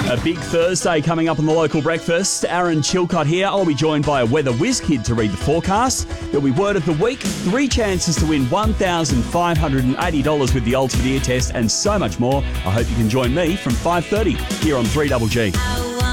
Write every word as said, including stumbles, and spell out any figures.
A big Thursday coming up on the local breakfast. Aaron Chilcott here. I'll be joined by a weather whiz kid to read the forecast. There'll be word of the week, three chances to win one thousand five hundred eighty dollars with the Ultimate Ear Test, and so much more. I hope you can join me from five thirty here on three G G.